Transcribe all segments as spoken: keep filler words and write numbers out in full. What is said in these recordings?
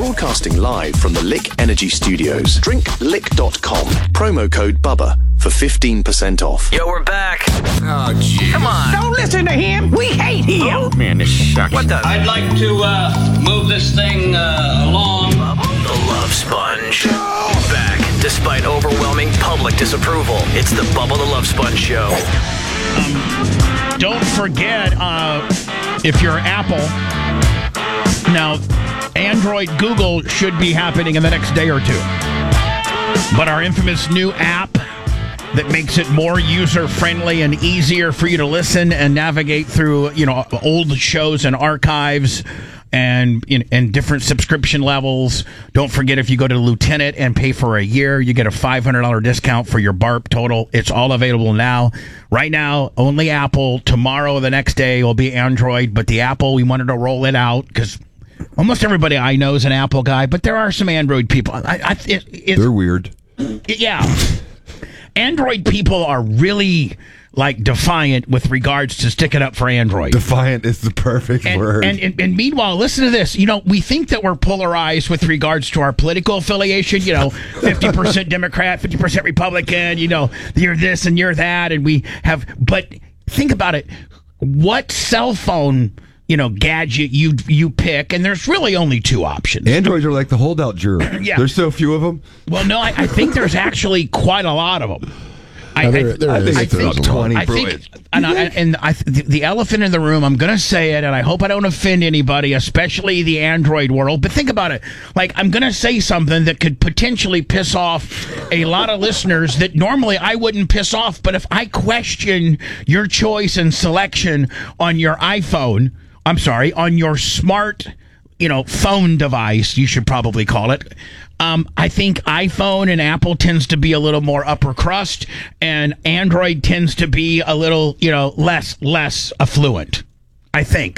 Broadcasting live from the Lick Energy Studios. Drink lick dot com. Promo code BUBBA for fifteen percent off. Yo, we're back. Oh, jeez. Come on. Don't listen to him. We hate him. Oh, man, this sucks. What the? I'd like to uh, move this thing uh, along. The Love Sponge. Back, despite overwhelming public disapproval. It's the Bubba the Love Sponge Show. Um, don't forget, uh, if you're Apple, now, Android, Google should be happening in the next day or two. But our infamous new app that makes it more user-friendly and easier for you to listen and navigate through, you know, old shows and archives and in and different subscription levels. Don't forget, if you go to Lieutenant and pay for a year, you get a five hundred dollars discount for your B A R P total. It's all available now. Right now, only Apple. Tomorrow, the next day, will be Android. But the Apple, we wanted to roll it out because almost everybody I know is an Apple guy, but there are some Android people. I, I, it, it's, They're weird. It, yeah. Android people are really, like, defiant with regards to sticking up for Android. Defiant is the perfect and, word. And, and, and meanwhile, listen to this. You know, we think that we're polarized with regards to our political affiliation. You know, fifty percent Democrat, fifty percent Republican. You know, you're this and you're that. And we have, but think about it. What cell phone, you know, gadget you you pick, and there's really only two options. Androids are like the holdout jury. Yeah. There's so few of them. Well, no, I, I think there's actually quite a lot of them. I, No, there- I, there I, is. I There's think about twenty. I think, and, I, and I, the, the elephant in the room, I'm going to say it, and I hope I don't offend anybody, especially the Android world. But think about it. Like, I'm going to say something that could potentially piss off a lot of listeners that normally I wouldn't piss off. But if I question your choice and selection on your iPhone, I'm sorry, on your smart, you know, phone device, you should probably call it. Um, I think iPhone and Apple tends to be a little more upper crust, and Android tends to be a little, you know, less less affluent, I think.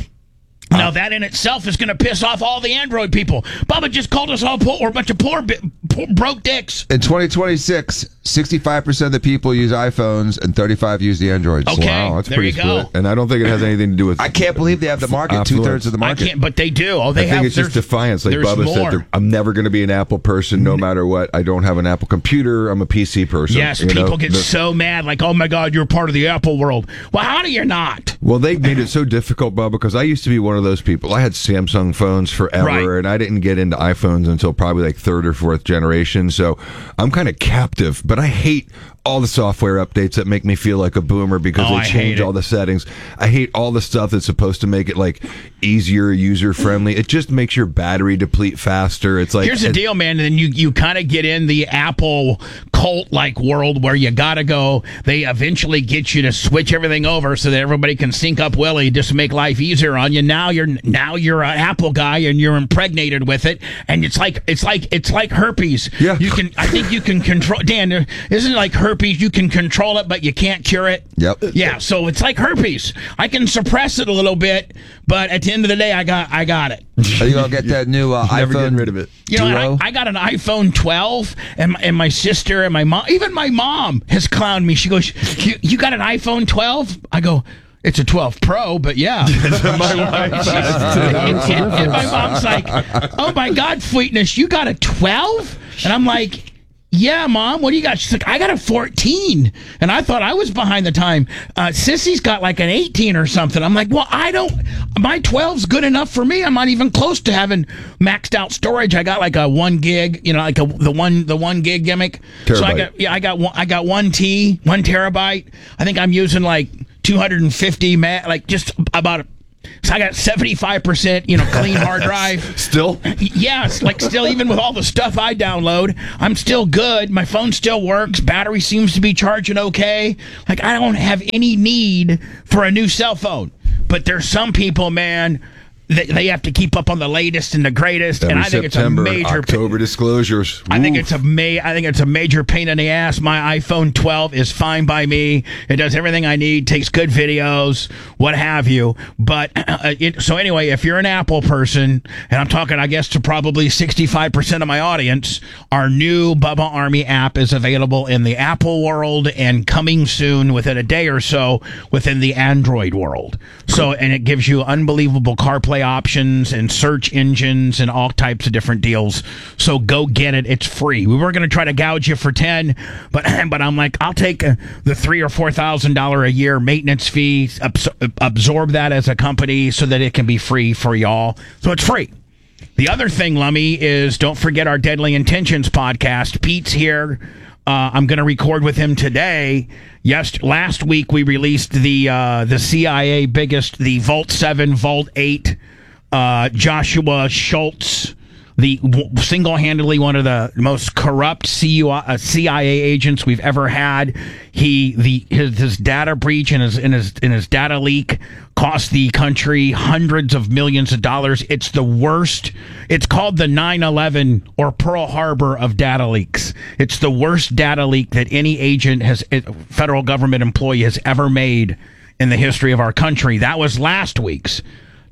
Now, that in itself is going to piss off all the Android people. Bubba just called us all poor, or a bunch of poor, poor broke dicks. In twenty twenty-six, sixty-five percent of the people use iPhones and thirty-five use the Androids. Okay, Wow, that's there pretty you go. split. And I don't think it has anything to do with. I can't believe they have the market, Affluence. two-thirds of the I market. can't, but they do. Oh, they I think have. it's just there's- defiance. Like there's Bubba more. said, they're- I'm never going to be an Apple person no matter what. I don't have an Apple computer. I'm a P C person. Yes, you people know? get The- so mad, like, oh my God, you're part of the Apple world. Well, how do you not? Well, they made it so difficult, Bubba, because I used to be one of those people. I had Samsung phones forever, Right. and I didn't get into iPhones until probably like third or fourth generation. So I'm kind of captive, but I hate all the software updates that make me feel like a boomer because Oh, they I hate change it. all the settings. I hate all the stuff that's supposed to make it like easier, user friendly. It just makes your battery deplete faster. It's like Here's the it- deal, man. And then you, you kind of get in the Apple cult like world where you got to go. They eventually get you to switch everything over so that everybody can sync up Willie just to make life easier on you. Now you're now you're an Apple guy and you're impregnated with it. And it's like it's like it's like herpes. Yeah. You can I think you can control Dan, isn't it like herpes? You can control it, but you can't cure it. Yep. Yeah, so it's like herpes. I can suppress it a little bit, but at the end of the day I got I got it. Are you going to get that new uh, Never iPhone getting rid of it. You know, Duo? I, I got an iPhone twelve, and my, and my sister and my mom, even my mom, has clowned me. She goes, "You, you got an iPhone twelve?" I go, "It's a twelve Pro, but yeah." my wife does too. and, and- and my mom's like, "Oh my God, Fleetness, you got a twelve?" And I'm like, "Yeah, Mom, what do you got?" She's like, "I got a fourteen." And I thought I was behind the time. Uh, Sissy's got like an eighteen or something. I'm like, well, I don't, my twelve's good enough for me. I'm not even close to having maxed out storage. I got like a one gig, you know, like a, the one, the one gig gimmick. So I Terabyte. got, yeah, I got one, I got one T, one terabyte. I think I'm using like two hundred fifty, ma- like just about, so I got seventy-five percent, you know, clean hard drive. Still? Yes, like still, even with all the stuff I download, I'm still good. My phone still works. Battery seems to be charging okay. Like, I don't have any need for a new cell phone. But there's some people, man, that they have to keep up on the latest and the greatest. Every and I think September, it's a major October disclosures. I think Oof. it's a ma- I think it's a major pain in the ass. My iPhone twelve is fine by me. It does everything I need, takes good videos, what have you. But uh, it, so anyway, if you're an Apple person, and I'm talking, I guess, to probably sixty-five percent of my audience, our new Bubba Army app is available in the Apple world and coming soon, within a day or so, within the Android world. So, and it gives you unbelievable CarPlay display options and search engines and all types of different deals. So go get it. It's free. We were going to try to gouge you for ten, but but I'm like, I'll take uh, the three or four thousand dollar a year maintenance fee, abs- absorb that as a company so that it can be free for y'all. So it's free. The other thing, Lummy, is don't forget our Deadly Intentions podcast. Pete's here. Uh, I'm going to record with him today. Yes, last week we released the uh, the C I A biggest, the Vault seven, Vault eight, uh, Joshua Schultz, the w- single-handedly one of the most corrupt C U I, uh, C I A agents we've ever had. He the his, his data breach and his in his in his data leak cost the country hundreds of millions of dollars. It's the worst. It's called the nine eleven or Pearl Harbor of data leaks. It's the worst data leak that any agent has, federal government employee has ever made in the history of our country. That was last week's.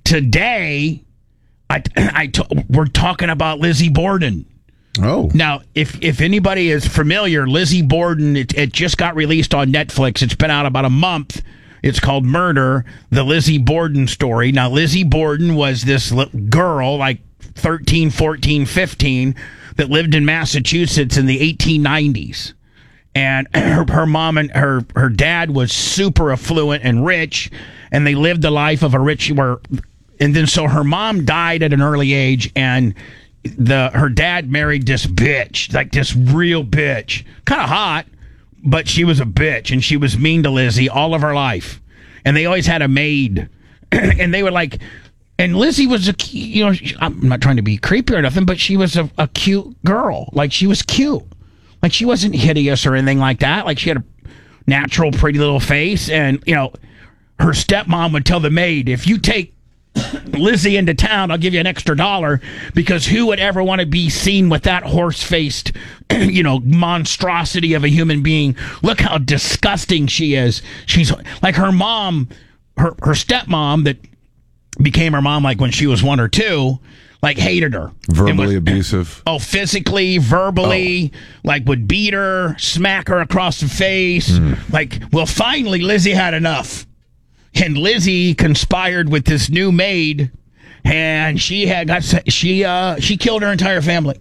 Today, I, I t- we're talking about Lizzie Borden. Oh. Now, if if anybody is familiar, Lizzie Borden, it, it just got released on Netflix. It's been out about a month. It's called Murder, the Lizzie Borden story. Now, Lizzie Borden was this li- girl, like thirteen, fourteen, fifteen, that lived in Massachusetts in the eighteen nineties. And her, her mom and her, her dad was super affluent and rich, and they lived the life of a rich... Where, and then so her mom died at an early age, and the her dad married this bitch, like this real bitch. Kind of hot, but she was a bitch, and she was mean to Lizzie all of her life. And they always had a maid. And they were like... And Lizzie was a, you know, I'm not trying to be creepy or nothing, but she was a, a cute girl. Like, she was cute. Like, she wasn't hideous or anything like that. Like, she had a natural, pretty little face. And, you know, her stepmom would tell the maid, if you take Lizzie into town, I'll give you an extra dollar, because who would ever want to be seen with that horse-faced, you know, monstrosity of a human being? Look how disgusting she is. She's like her mom, her, her stepmom that became her mom like when she was one or two, like hated her. Verbally was, abusive. Oh, physically, verbally, oh. Like would beat her, smack her across the face. Mm. Like, well, finally Lizzie had enough. And Lizzie conspired with this new maid, and she had got she uh she killed her entire family.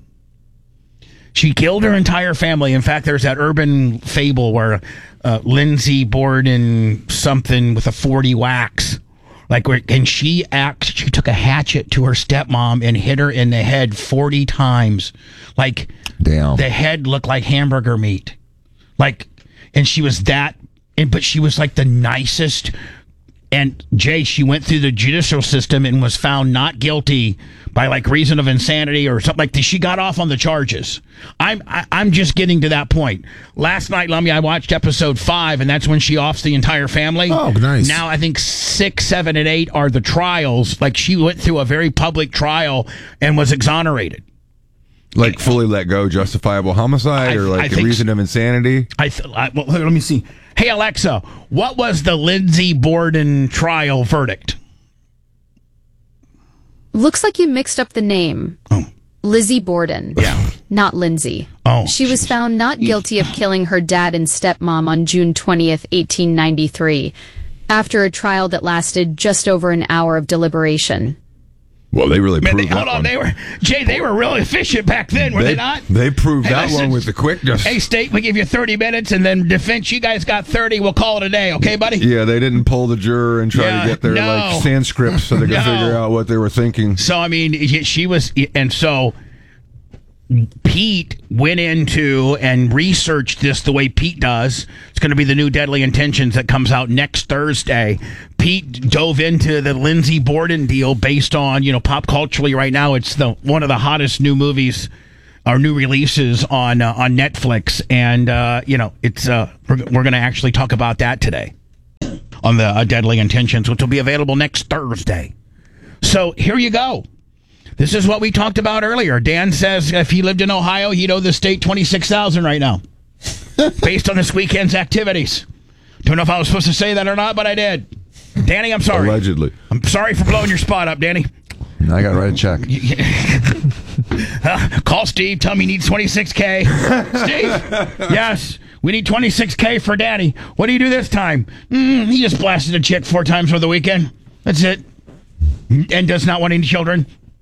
She killed her entire family. In fact, there's that urban fable where uh, Lindsay Borden something with a forty wax. Like, and she act, she took a hatchet to her stepmom and hit her in the head forty times. Like, damn, the head looked like hamburger meat. Like, and she was that, and but she was like the nicest. And Jay, she went through the judicial system and was found not guilty by like reason of insanity or something like that. She got off on the charges. I'm I, I'm just getting to that point. Last night, Lummy, I watched episode five, and that's when she offs the entire family. Oh, nice. Now I think six, seven, and eight are the trials. Like, she went through a very public trial and was exonerated. Like fully let go, justifiable homicide, I, or like I a reason so. of insanity? I, th- I well, let me see. Hey, Alexa, what was the Lindsay Borden trial verdict? Looks like you mixed up the name. Oh. Lizzie Borden. Yeah. Not Lindsay. Oh. She was found not guilty of killing her dad and stepmom on June twentieth, eighteen ninety-three, after a trial that lasted just over an hour of deliberation. Well, they really Man, proved they, hold that on, one. they were Jay. They were really efficient back then, were they, they not? They proved hey, that listen, one with the quickness. Hey, state, we give you thirty minutes, and then defense, you guys got thirty. We'll call it a day, okay, buddy? Yeah, they didn't pull the juror and try Yeah, to get their no. like Sanskrit so they could No. figure out what they were thinking. So I mean, she was, and so Pete went into and researched this the way Pete does. It's going to be the new Deadly Intentions that comes out next Thursday. Pete dove into the Lindsay Borden deal based on, you know, pop culturally right now. It's the one of the hottest new movies or new releases on uh, on Netflix, and uh, you know, it's uh, we're, we're going to actually talk about that today on the uh, Deadly Intentions, which will be available next Thursday. So here you go. This is what we talked about earlier. Dan says if he lived in Ohio, he'd owe the state twenty-six thousand dollars right now, based on this weekend's activities. Don't know if I was supposed to say that or not, but I did. Danny, I'm sorry. Allegedly. I'm sorry for blowing your spot up, Danny. I got to write a check. uh, call Steve. Tell him he needs twenty-six K. Steve, yes, we need twenty-six K for Danny. What do you do this time? Mm, he just blasted a chick four times over the weekend. That's it. and does not want any children.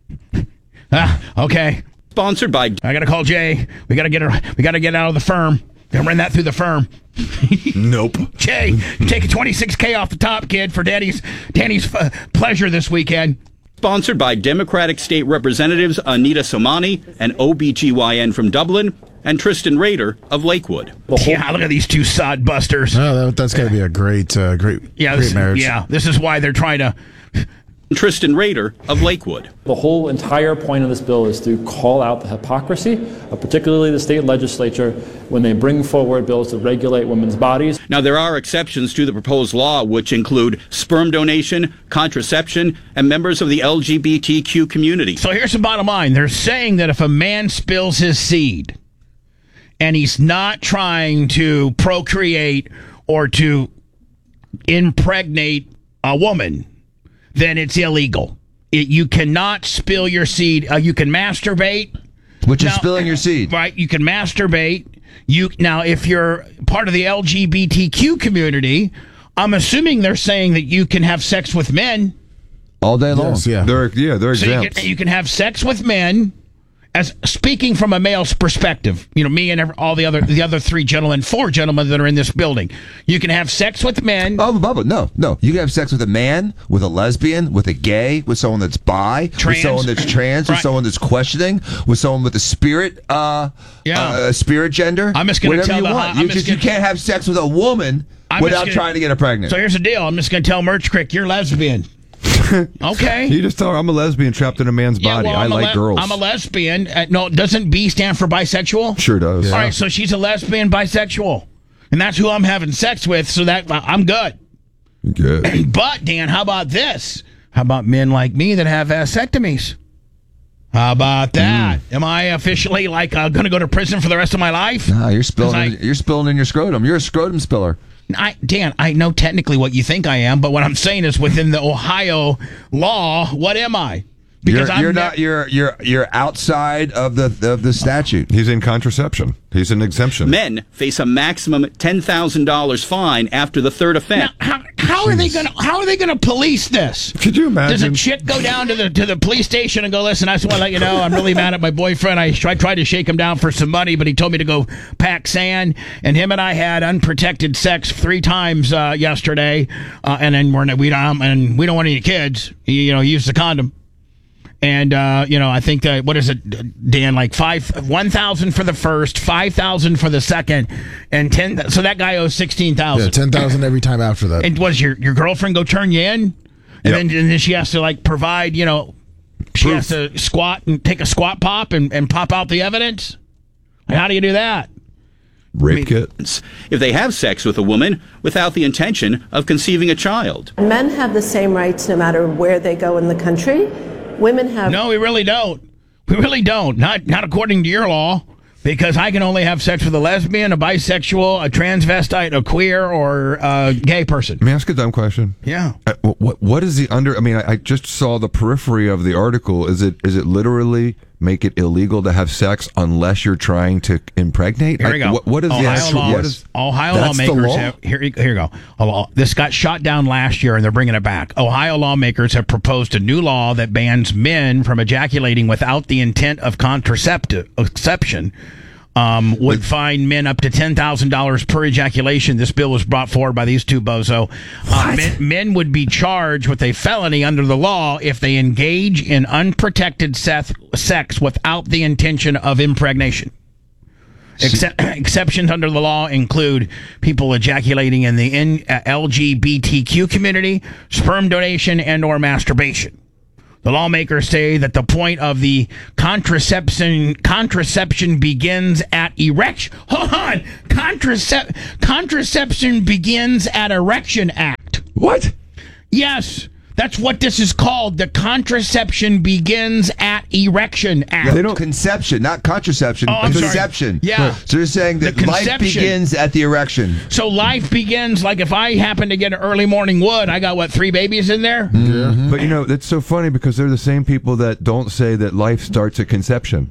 Ah, okay. Sponsored by. I gotta call Jay. We gotta get her. We gotta get out of the firm. Gotta run that through the firm. Nope. Jay, you take a twenty-six K off the top, kid, for Danny's Danny's uh, pleasure this weekend. Sponsored by Democratic State Representatives Anita Somani, an O B G Y N from Dublin, and Tristan Rader of Lakewood. Yeah, look at these two sod busters. Oh, that, that's got to be a great, uh, great, yeah, great this, marriage. Yeah, this is why they're trying to. Tristan Rader of Lakewood. The whole entire point of this bill is to call out the hypocrisy of particularly the state legislature when they bring forward bills to regulate women's bodies. Now, there are exceptions to the proposed law, which include sperm donation, contraception, and members of the L G B T Q community. So here's the bottom line. They're saying that if a man spills his seed and he's not trying to procreate or to impregnate a woman, then it's illegal. It, you cannot spill your seed. Uh, you can masturbate. Which is now, spilling your seed. Right. You can masturbate. You Now, if you're part of the L G B T Q community, I'm assuming they're saying that you can have sex with men. All day long. Yes, yeah. They're, yeah, they're So you exempt. can, you can have sex with men. As speaking from a male's perspective, you know, me and every, all the other the other three gentlemen, four gentlemen that are in this building, you can have sex with men. Oh, Bubba, no, no. You can have sex with a man, with a lesbian, with a gay, with someone that's bi, Trans. with someone that's trans, Right. with someone that's questioning, with someone with a spirit, uh, Yeah. uh, spirit gender. I'm just gonna whatever tell you the want. ho- I'm You just just you gonna- can't have sex with a woman I'm without just gonna- trying to get her pregnant. So here's the deal. I'm just going to tell Merch Crick, you're lesbian. Okay. You just tell her I'm a lesbian trapped in a man's Yeah, body. well, I I'm a like le- girls. I'm a lesbian. Uh, no, doesn't B stand for bisexual? Sure does. All right, so she's a lesbian bisexual. And that's who I'm having sex with, so that I'm good. Good. But, Dan, how about this? How about men like me that have vasectomies? How about that? Mm. Am I officially, like, uh, going to go to prison for the rest of my life? No, you're spilling. 'Cause I- in, you're spilling in your scrotum. You're a scrotum spiller. I, Dan, I know technically what you think I am, but what I'm saying is within the Ohio law, what am I? You're, I'm you're ne- not. You're you're you're outside of the of the statute. He's in contraception. He's an exemption. Men face a maximum ten thousand dollars fine after the third offense. How, how are they going to how are they going to police this? Could you Does a imagine? chick go down to the to the police station and go, listen, I just want to let you know I'm really mad at my boyfriend. I tried, tried to shake him down for some money, but he told me to go pack sand, and him and I had unprotected sex three times uh, yesterday, uh, and then we're we don't and we don't want any kids. You, you know, use the condom. And, uh, you know, I think that, what is it, Dan, like five, one thousand for the first, five thousand for the second, and ten, so that guy owes sixteen Yeah, thousand. ten thousand every time after that. And was your, your girlfriend go turn you in? And, Yep. then, and then she has to, like, provide, you know, she has to squat and take a squat pop and, and pop out the evidence? Like, how do you do that? Rape kit. If they have sex with a woman without the intention of conceiving a child. Men have the same rights no matter where they go in the country. Women have... No, we really don't. We really don't. Not not according to your law, because I can only have sex with a lesbian, a bisexual, a transvestite, a queer, or a gay person. May I ask a dumb question? Yeah. Uh, what what is the under? I mean, I, I just saw the periphery of the article. Is it is it literally make it illegal to have sex unless you're trying to impregnate? Here we I- go. What, what is the Ohio actual? law, What is Ohio that's the lawmakers law? have here, here you go. Oh, this got shot down last year, and they're bringing it back. Ohio lawmakers have proposed a new law that bans men from ejaculating without the intent of contraceptive exception. Um, would fine men up to ten thousand dollars per ejaculation. This bill was brought forward by these two bozo. Uh, men, men would be charged with a felony under the law if they engage in unprotected sex, sex without the intention of impregnation. Excep- exceptions under the law include people ejaculating in the N- uh, L G B T Q community, sperm donation, and or masturbation. The lawmakers say that the point of the contraception contraception begins at erection. Hold on, Contracep- contraception begins at erection act. What? Yes, that's what this is called. The contraception begins at erection act. They don't conception, not contraception. Oh, I'm sorry. conception. Yeah. So they're saying that The life conception. begins at the erection. So life begins, like if I happen to get an early morning wood, I got, what, three babies in there? Yeah. But you know, it's so funny because they're the same people that don't say that life starts at conception.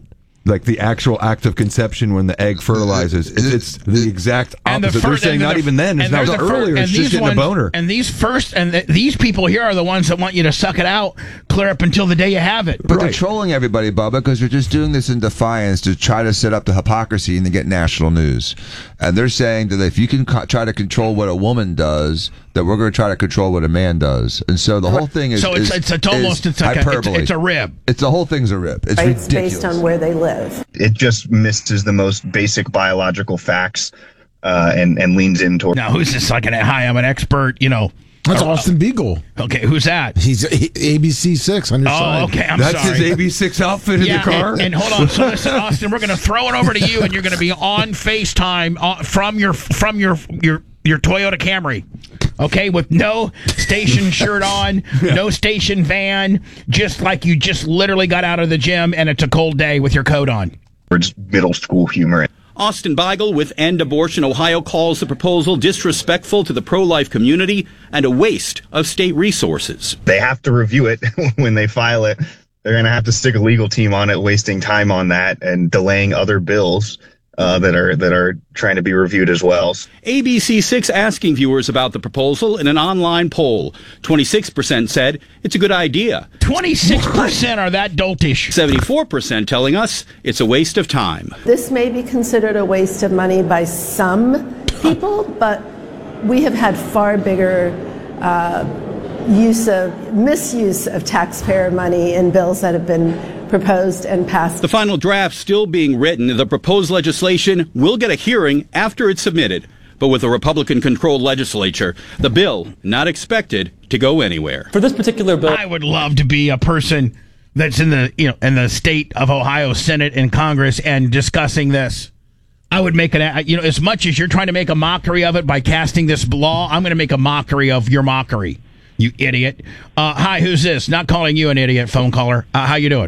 like the actual act of conception when the egg fertilizes. It's, it's the exact And the opposite. fir- They're saying and not the- even then. It's and not there's the fir- earlier. and It's these just getting ones- a boner. And these first, and th- these people here are the ones that want you to suck it out, clear up until the day you have it. But they're trolling everybody, Bubba, because they're just doing this in defiance to try to set up the hypocrisy and to get national news. And they're saying that if you can co- try to control what a woman does, that we're going to try to control what a man does. And so the whole thing is So it's- is- it's- it's almost- is it's like a- it's- hyperbole. it's a rib. It's the whole thing's a rib. It's rights ridiculous. based on where they live. It just misses the most basic biological facts uh, and, and leans in toward. Now, who's this? Like, an, hi, I'm an expert, you know. That's uh, Austin Beagle. Okay, who's that? He's A B C six on your Oh, side. okay, I'm That's sorry. his A B six outfit in Yeah, the car. And, and hold on, so listen, Austin, we're going to throw it over to you, and you're going to be on FaceTime uh, from your from your your your Toyota Camry, okay, with no station shirt on, no station van, just like you just literally got out of the gym, and it's a cold day with your coat on. Or just middle school humor. Austin Beigel with End Abortion Ohio calls the proposal disrespectful to the pro-life community and a waste of state resources. They have to review it when they file it. They're going to have to stick a legal team on it, wasting time on that and delaying other bills uh, that are that are trying to be reviewed as well. A B C six asking viewers about the proposal in an online poll. twenty-six percent said it's a good idea. twenty-six percent are that doltish. seventy-four percent telling us it's a waste of time. This may be considered a waste of money by some people, but we have had far bigger uh, use of misuse of taxpayer money in bills that have been proposed and passed. The final draft still being written. The proposed legislation will get a hearing after it's submitted. But with a Republican-controlled legislature, the bill not expected to go anywhere. For this particular bill, I would love to be a person that's in the you know in the state of Ohio Senate and Congress and discussing this. I would make an you know as much as you're trying to make a mockery of it by casting this law, I'm going to make a mockery of your mockery. You idiot. Uh, hi, who's this? Not calling you an idiot, phone caller. Uh, how you doing?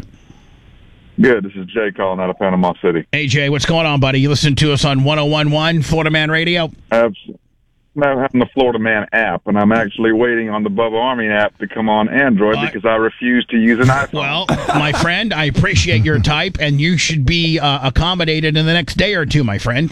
Good. This is Jay calling out of Panama City. Hey, Jay, what's going on, buddy? You listen to us on one oh one point one Florida Man Radio? Absolutely. I'm having the Florida Man app, and I'm actually waiting on the Bubba Army app to come on Android Uh, because I refuse to use an iPhone. Well, my friend, I appreciate your type, and you should be uh, accommodated in the next day or two, my friend.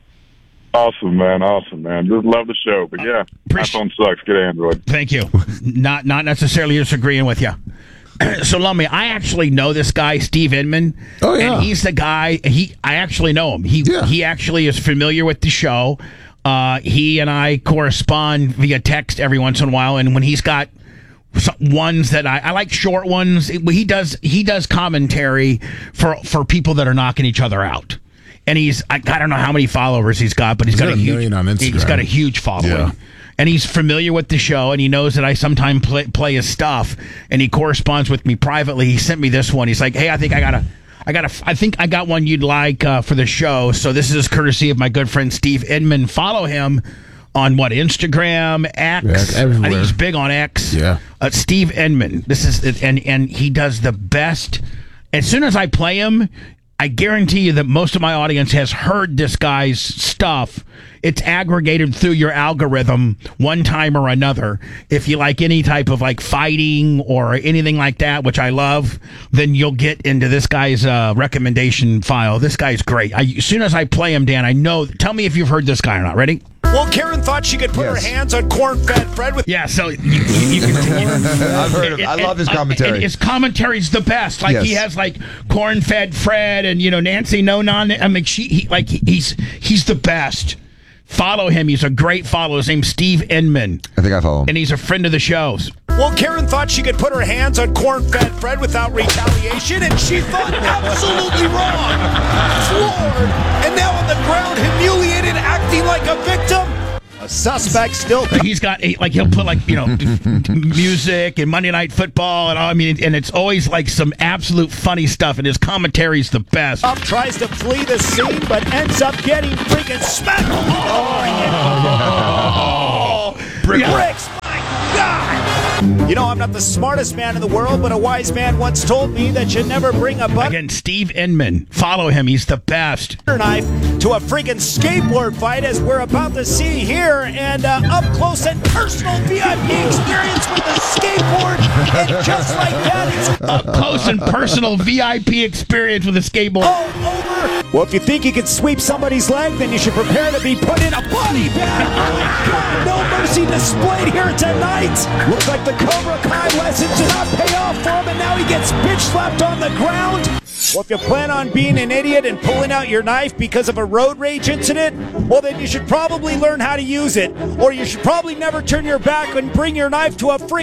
Awesome, man. Awesome, man. Just love the show. But yeah, iPhone sucks. Get Android. Thank you. Not not necessarily disagreeing with you. So, Lummy, I actually know this guy, Steve Inman. Oh, yeah. And he's the guy, he. I actually know him. He Yeah. he actually is familiar with the show. Uh, he and I correspond via text every once in a while, and when he's got some ones that I, I like short ones, he does he does commentary for, for people that are knocking each other out. And he's, I, I don't know how many followers he's got, but he's He's got, got a a huge, million on Instagram. He's got a huge following. Yeah. And he's familiar with the show, and he knows that I sometimes play, play his stuff, and he corresponds with me privately. He sent me this one. He's like, "Hey, I think I got a, I got a, I think I got one you'd like uh, for the show." So this is courtesy of my good friend Steve Inman. Follow him on what, Instagram, X. Yeah, everywhere. I think he's big on X. Yeah. Uh, Steve Inman. This is and and he does the best. As soon as I play him, I guarantee you that most of my audience has heard this guy's stuff. It's aggregated through your algorithm one time or another. If you like any type of like fighting or anything like that, which I love, then you'll get into this guy's uh, recommendation file. This guy's great. I, as soon as I play him, Dan, I know. Tell me if you've heard this guy or not. Ready? Well, Karen thought she could put Yes. her hands on corn-fed bread with... Yeah, so you, you, you can... I've heard him. I love his commentary. And his commentary's the best. Like, Yes. he has, like, corn-fed Fred and, you know, Nancy No-Non. I mean, she, he, like, he, he's he's the best. Follow him. He's a great follow. His name's Steve Inman. I think I follow him. And he's a friend of the show's. Well, Karen thought she could put her hands on corn-fed bread without retaliation, and she thought absolutely wrong. Floored, and now on the ground, humiliated, acting like a victim. A suspect still... He's got, a, like, he'll put, like, you know, music and Monday Night Football and all. I mean, and it's always, like, some absolute funny stuff, and his commentary's the best. Up tries to flee the scene, but ends up getting freaking smacked. Oh, Oh, Bricks, my God! You know, I'm not the smartest man in the world, but a wise man once told me that you never bring a butter Again, Steve Inman. Follow him. He's the best. knife to a freaking skateboard fight, as we're about to see here, and uh, up close and personal V I P experience with the skateboard, and just like that, it's Up close and personal V I P experience with a skateboard. all over. Well, if you think you can sweep somebody's leg, then you should prepare to be put in a body bag. Oh my God, no mercy displayed here tonight. Looks like the Cobra Kai lessons did not pay off for him, and now he gets bitch slapped on the ground. Well, if you plan on being an idiot and pulling out your knife because of a road rage incident, well, then you should probably learn how to use it, or you should probably never turn your back and bring your knife to a freaking